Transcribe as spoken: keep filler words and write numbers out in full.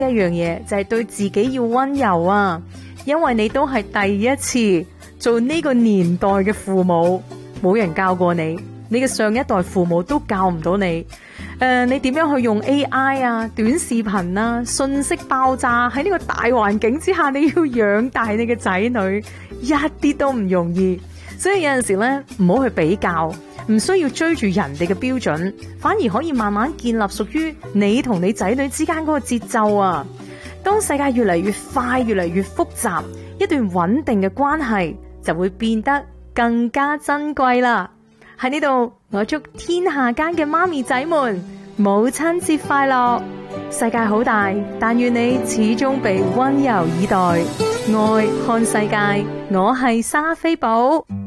一樣嘢就係對自己要溫柔啊，因為你都係第一次做呢個年代嘅父母，冇人教過你，你嘅上一代父母都教唔到你。誒、呃，你點樣去用 A I 啊、短視頻啊、信息爆炸，喺呢個大環境之下，你要養大你嘅仔女，一啲都唔容易。所以有陣時咧，唔好去比較，唔需要追住人哋嘅標準，反而可以慢慢建立屬於你同你仔女之間嗰個節奏啊。當世界越嚟越快，越嚟越複雜，一段穩定嘅關係就會變得更加珍貴啦。喺呢度，我祝天下間嘅媽咪仔們母親節快樂。世界好大，但願你始終被溫柔以待。愛看世界，我係莎菲寶。